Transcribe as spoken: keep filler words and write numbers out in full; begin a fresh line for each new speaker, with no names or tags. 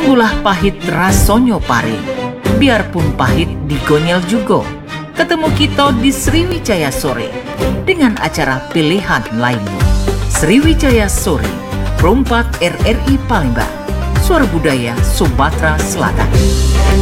Ulah pahit rasonyo pare, biarpun pahit digonyel juga. Ketemu kita di Sriwijaya Sore dengan acara pilihan lainnya. Sriwijaya Sore, perempat R R I Palembang, suara budaya Sumatera Selatan.